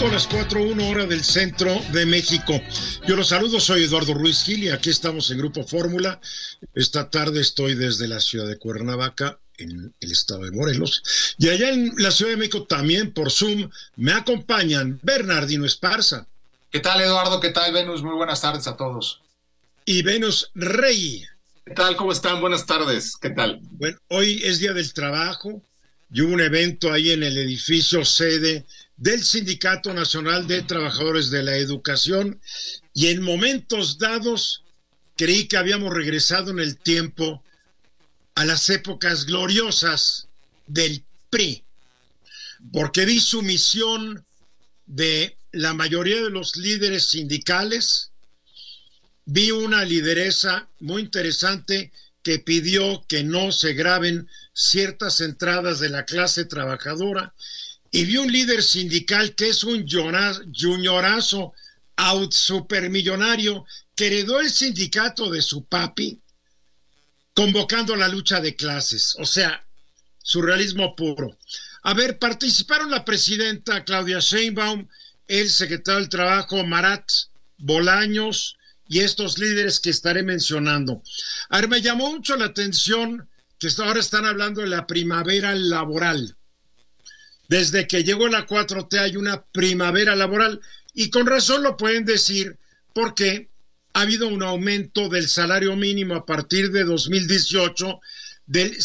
México, las 4:01 hora del centro de México. Yo los saludo, soy Eduardo Ruiz Gil y aquí estamos en Grupo Fórmula. Esta tarde estoy desde la ciudad de Cuernavaca, en el estado de Morelos. Y allá en la Ciudad de México también por Zoom me acompañan Bernardino Esparza. ¿Qué tal, Eduardo? ¿Qué tal, Venus? Muy buenas tardes a todos. Y Venus Rey. ¿Qué tal? ¿Cómo están? Buenas tardes. ¿Qué tal? Bueno, hoy es Día del Trabajo y hubo un evento ahí en el edificio sede del Sindicato Nacional de Trabajadores de la Educación, y en momentos dados creí que habíamos regresado en el tiempo a las épocas gloriosas del PRI, porque vi sumisión de la mayoría de los líderes sindicales, vi una lideresa muy interesante que pidió que no se graben ciertas entradas de la clase trabajadora, y vi un líder sindical que es un juniorazo supermillonario que heredó el sindicato de su papi, convocando la lucha de clases. O sea, surrealismo puro. A ver, participaron la presidenta Claudia Sheinbaum, el secretario del Trabajo Marat Bolaños y estos líderes que estaré mencionando. A ver, me llamó mucho la atención que ahora están hablando de la primavera laboral. Desde que llegó la 4T hay una primavera laboral, y con razón lo pueden decir porque ha habido un aumento del salario mínimo a partir de 2018 del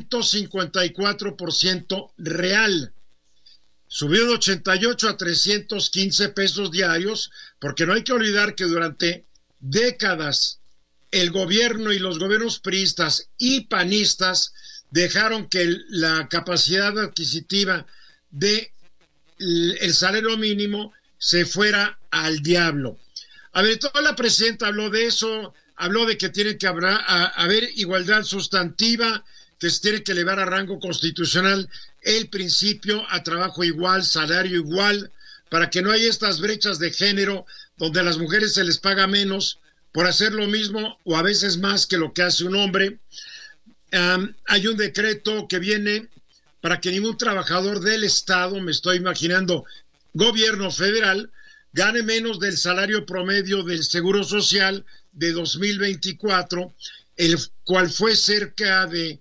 154% real. Subió de 88 a 315 pesos diarios, porque no hay que olvidar que durante décadas el gobierno y los gobiernos priistas y panistas dejaron que la capacidad adquisitiva de el salario mínimo se fuera al diablo. A ver, toda la presidenta habló de eso, habló de que tiene que haber igualdad sustantiva, que se tiene que elevar a rango constitucional el principio a trabajo igual, salario igual, para que no haya estas brechas de género donde a las mujeres se les paga menos por hacer lo mismo o a veces más que lo que hace un hombre. Hay un decreto que viene para que ningún trabajador del Estado, me estoy imaginando gobierno federal, gane menos del salario promedio del Seguro Social de 2024, el cual fue cerca de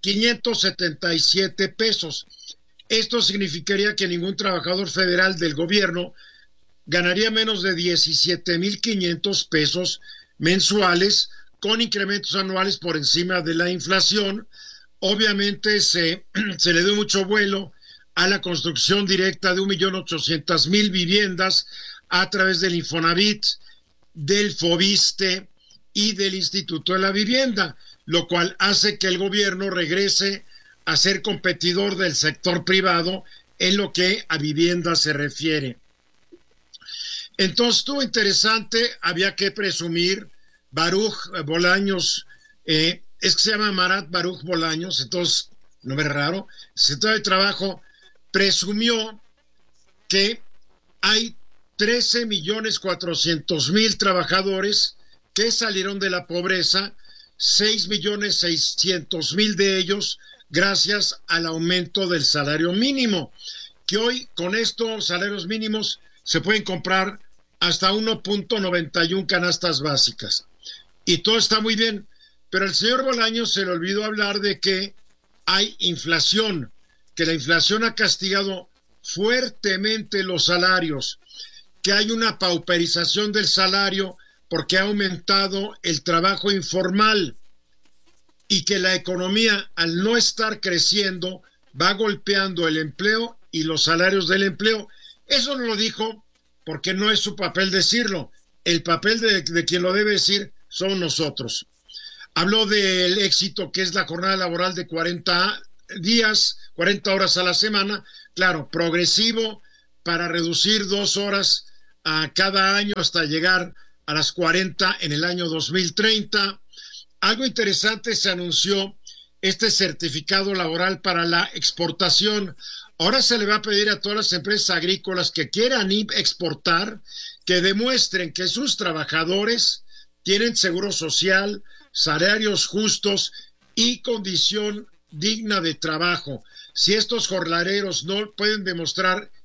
577 pesos. Esto significaría que ningún trabajador federal del gobierno ganaría menos de 17,500 pesos mensuales, con incrementos anuales por encima de la inflación. Obviamente se le dio mucho vuelo a la construcción directa de 1,800,000 viviendas a través del Infonavit, del Fobiste y del Instituto de la Vivienda, lo cual hace que el gobierno regrese a ser competidor del sector privado en lo que a vivienda se refiere. Entonces estuvo interesante, había que presumir. Baruch Bolaños, es que se llama Marat Baruch Bolaños, entonces no es raro. El secretario de Trabajo presumió que hay 13,400,000 trabajadores que salieron de la pobreza, 6,600,000 de ellos gracias al aumento del salario mínimo, que hoy con estos salarios mínimos se pueden comprar hasta 1.91 canastas básicas. Y todo está muy bien, pero al señor Bolaños se le olvidó hablar de que hay inflación, que la inflación ha castigado fuertemente los salarios, que hay una pauperización del salario porque ha aumentado el trabajo informal y que la economía, al no estar creciendo, va golpeando el empleo y los salarios del empleo. Eso no lo dijo porque no es su papel decirlo. El papel de quien lo debe decir son nosotros. Habló del éxito que es la jornada laboral de 40 días, 40 horas a la semana, claro, progresivo, para reducir 2 horas a cada año hasta llegar a las 40 en el año 2030. Algo interesante, se anunció este certificado laboral para la exportación. Ahora se le va a pedir a todas las empresas agrícolas que quieran exportar que demuestren que sus trabajadores tienen seguro social, salarios justos y condición digna de trabajo. Si estos jornaleros no pueden demostrar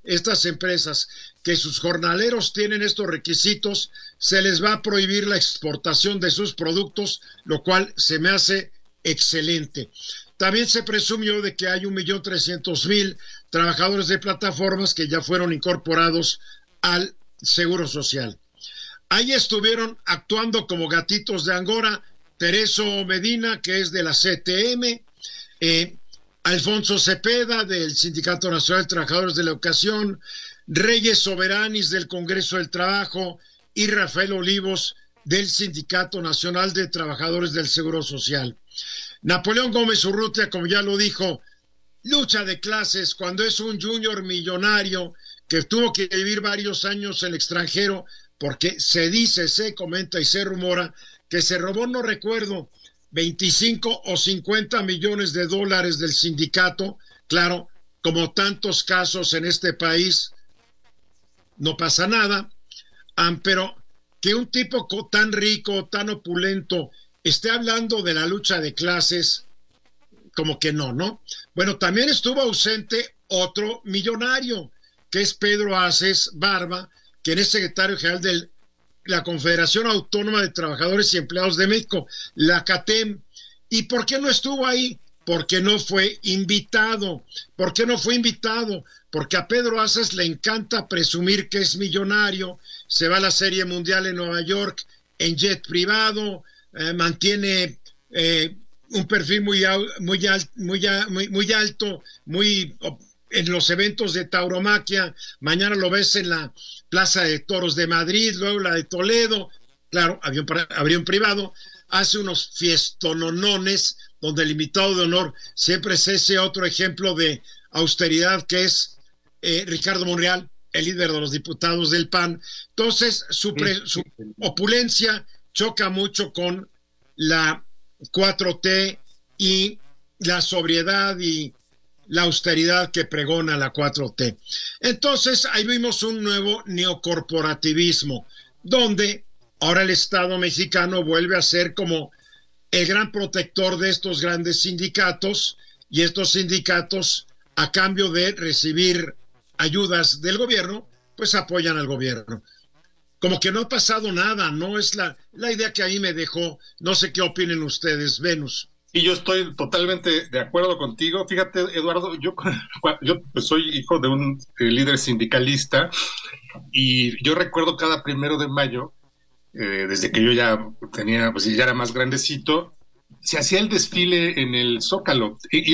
estas empresas que sus jornaleros tienen estos requisitos, se les va a prohibir la exportación de sus productos, lo cual se me hace excelente. También se presumió de que hay 1.300.000 trabajadores de plataformas que ya fueron incorporados al Seguro Social. Ahí estuvieron actuando como gatitos de Angora Tereso Medina, que es de la CTM, Alfonso Cepeda, del Sindicato Nacional de Trabajadores de la Educación, Reyes Soberanis, del Congreso del Trabajo, y Rafael Olivos, del Sindicato Nacional de Trabajadores del Seguro Social. Napoleón Gómez Urrutia, como ya lo dijo, lucha de clases cuando es un junior millonario que tuvo que vivir varios años en el extranjero, porque se dice, se comenta y se rumora que se robó, no recuerdo, 25 o 50 millones de dólares del sindicato. Claro, como tantos casos en este país, no pasa nada, pero que un tipo tan rico, tan opulento, esté hablando de la lucha de clases, como que no. Bueno, también estuvo ausente otro millonario, que es Pedro Aces Barba, quien es secretario general de la Confederación Autónoma de Trabajadores y Empleados de México, la CATEM. ¿Y por qué no estuvo ahí? Porque no fue invitado. ¿Por qué no fue invitado? Porque a Pedro Aces le encanta presumir que es millonario, se va a la Serie Mundial en Nueva York en jet privado, mantiene un perfil muy alto, en los eventos de tauromaquia. Mañana lo ves en la Plaza de Toros de Madrid, luego la de Toledo, claro, avión privado, hace unos fiestononones donde el invitado de honor siempre es ese otro ejemplo de austeridad que es Ricardo Monreal, el líder de los diputados del PAN. Entonces su opulencia choca mucho con la 4T y la sobriedad y la austeridad que pregona la 4T. Entonces ahí vimos un nuevo neocorporativismo, donde ahora el Estado mexicano vuelve a ser como el gran protector de estos grandes sindicatos, y estos sindicatos, a cambio de recibir ayudas del gobierno, pues apoyan al gobierno. Como que no ha pasado nada, no es la idea que ahí me dejó. No sé qué opinen ustedes, Venus. Y yo estoy totalmente de acuerdo contigo. Fíjate, Eduardo, yo pues soy hijo de un líder sindicalista, y yo recuerdo cada 1 de mayo, desde que yo ya tenía, pues ya era más grandecito, se hacía el desfile en el Zócalo.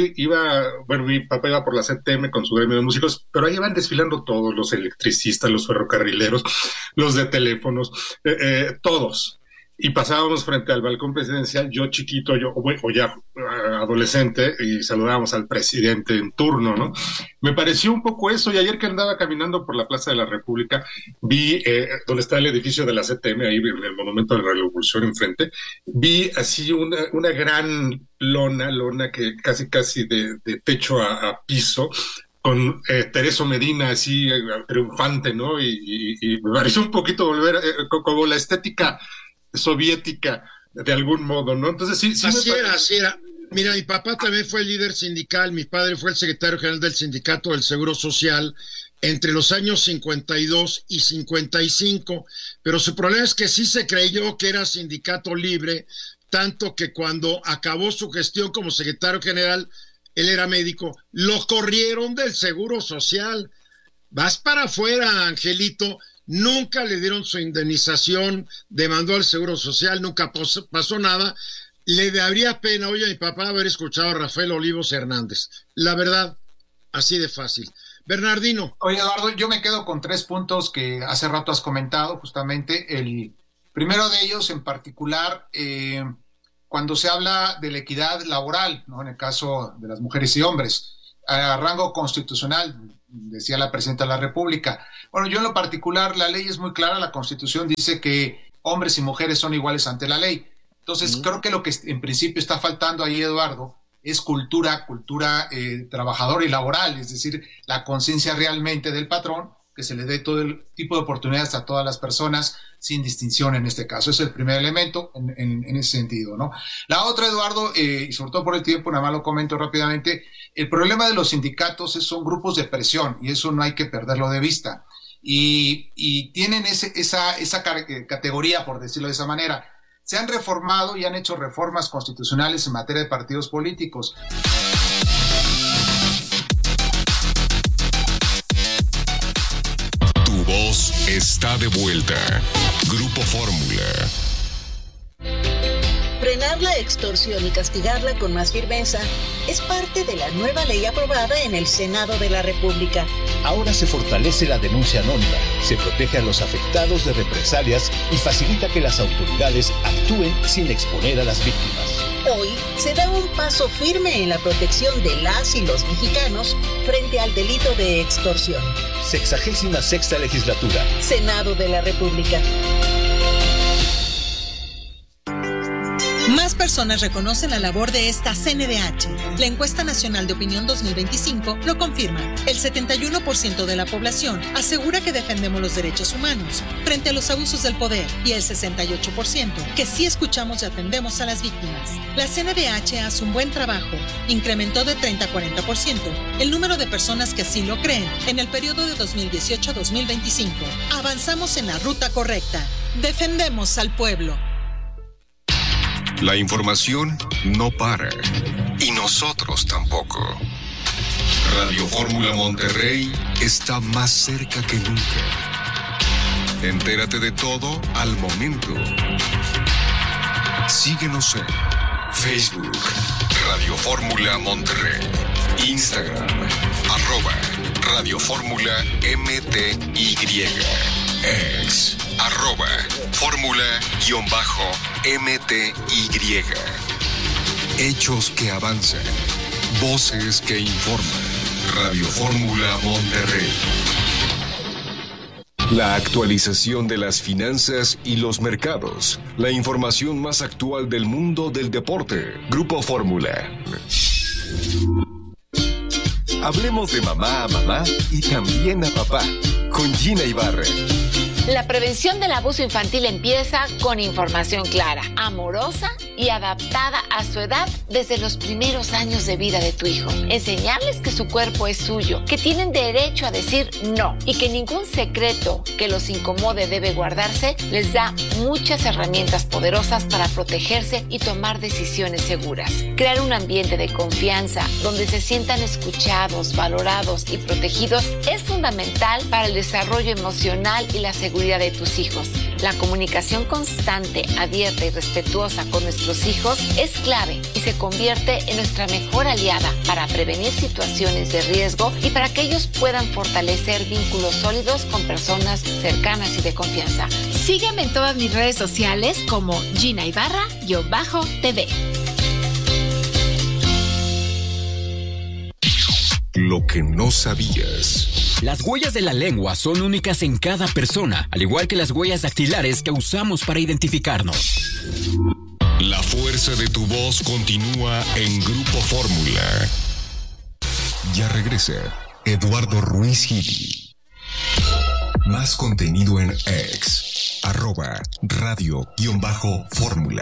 Mi papá iba por la CTM con su gremio de músicos, pero ahí iban desfilando todos, los electricistas, los ferrocarrileros, los de teléfonos, todos. Y pasábamos frente al balcón presidencial, yo chiquito, o ya adolescente, y saludábamos al presidente en turno, ¿no? Me pareció un poco eso, y ayer que andaba caminando por la Plaza de la República, vi donde está el edificio de la CTM, ahí en el Monumento de la Revolución enfrente, vi así una gran lona que casi de techo a piso, con Tereso Medina así triunfante, ¿no? Y me pareció un poquito volver como la estética soviética, de algún modo, ¿no? Entonces sí así era. Mira, mi papá también fue líder sindical, mi padre fue el secretario general del Sindicato del Seguro Social entre los años 52 y 55, pero su problema es que sí se creyó que era sindicato libre, tanto que cuando acabó su gestión como secretario general, él era médico, lo corrieron del Seguro Social. Vas para afuera, Angelito. Nunca le dieron su indemnización, demandó al Seguro Social, nunca pasó nada. Le daría pena, oye, a mi papá haber escuchado a Rafael Olivos Hernández. La verdad, así de fácil. Bernardino. Oye, Eduardo, yo me quedo con 3 puntos que hace rato has comentado, justamente. El primero de ellos, en particular, cuando se habla de la equidad laboral, ¿no? En el caso de las mujeres y hombres, a rango constitucional, decía la presidenta de la República. Bueno, yo en lo particular, la ley es muy clara, la Constitución dice que hombres y mujeres son iguales ante la ley. Entonces, creo que lo que en principio está faltando ahí, Eduardo, es cultura trabajadora y laboral, es decir, la conciencia realmente del patrón que se le dé todo el tipo de oportunidades a todas las personas sin distinción en este caso. Ese es el primer elemento en ese sentido, ¿no? La otra, Eduardo, y sobre todo por el tiempo, nada más lo comento rápidamente, el problema de los sindicatos son grupos de presión y eso no hay que perderlo de vista. Y tienen esa categoría, por decirlo de esa manera. Se han reformado y han hecho reformas constitucionales en materia de partidos políticos. Tu voz está de vuelta. Grupo Fórmula. Frenar la extorsión y castigarla con más firmeza es parte de la nueva ley aprobada en el Senado de la República. Ahora se fortalece la denuncia anónima, se protege a los afectados de represalias y facilita que las autoridades actúen sin exponer a las víctimas. Hoy se da un paso firme en la protección de las y los mexicanos frente al delito de extorsión. 66ª legislatura. Senado de la República. Más personas reconocen la labor de esta CNDH. La encuesta nacional de opinión 2025 lo confirma. El 71% de la población asegura que defendemos los derechos humanos frente a los abusos del poder y el 68% que sí escuchamos y atendemos a las víctimas. La CNDH hace un buen trabajo. Incrementó de 30 a 40% el número de personas que así lo creen en el periodo de 2018 a 2025. Avanzamos en la ruta correcta. Defendemos al pueblo. La información no para. Y nosotros tampoco. Radio Fórmula Monterrey está más cerca que nunca. Entérate de todo al momento. Síguenos en Facebook, Radio Fórmula Monterrey, Instagram, @Radio Fórmula MTY, X, @Fórmula_MTY. Hechos que avanzan, voces que informan. Radio Fórmula Monterrey. La actualización de las finanzas y los mercados. La información más actual del mundo del deporte. Grupo Fórmula. Hablemos de mamá a mamá y también a papá. Con Gina Ibarra. La prevención del abuso infantil empieza con información clara, amorosa y adaptada a su edad desde los primeros años de vida de tu hijo. Enseñarles que su cuerpo es suyo, que tienen derecho a decir no y que ningún secreto que los incomode debe guardarse, les da muchas herramientas poderosas para protegerse y tomar decisiones seguras. Crear un ambiente de confianza donde se sientan escuchados, valorados y protegidos es fundamental para el desarrollo emocional y la seguridad de tus hijos. La comunicación constante, abierta y respetuosa con nuestros hijos es clave y se convierte en nuestra mejor aliada para prevenir situaciones de riesgo y para que ellos puedan fortalecer vínculos sólidos con personas cercanas y de confianza. Sígueme en todas mis redes sociales como Gina Ibarra-TV. Lo que no sabías. Las huellas de la lengua son únicas en cada persona, al igual que las huellas dactilares que usamos para identificarnos. La fuerza de tu voz continúa en Grupo Fórmula. Ya regresa Eduardo Ruiz Gili. Más contenido en X, @Radio_Fórmula.